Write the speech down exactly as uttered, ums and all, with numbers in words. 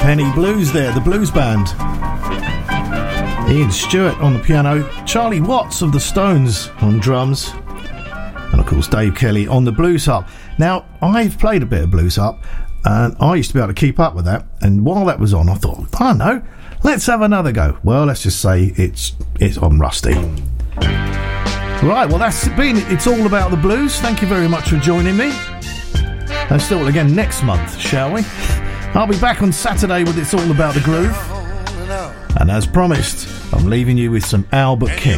Penny Blues there, the blues band. Ian Stewart on the piano, Charlie Watts of the Stones on drums, and of course Dave Kelly on the blues harp. Now, I've played a bit of blues harp, and I used to be able to keep up with that, and while that was on, I thought, I don't know, let's have another go. Well, let's just say it's it's I'm rusty. Right, well, that's been It's All About the Blues. Thank you very much for joining me. Let's do it again next month, shall we? I'll be back on Saturday with It's All About the Groove. And as promised, I'm leaving you with some Albert King.